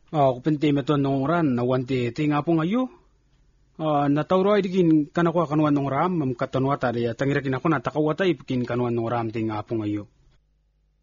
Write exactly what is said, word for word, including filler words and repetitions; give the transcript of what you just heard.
Ah, kupente meton nongoran na wante te nga po ngayo. Ah, natawro ay dikin kanako kanuan nongram mam katanwa tali tangirakin ako na takawata ipikin kanuan nongram te nga po ngayo.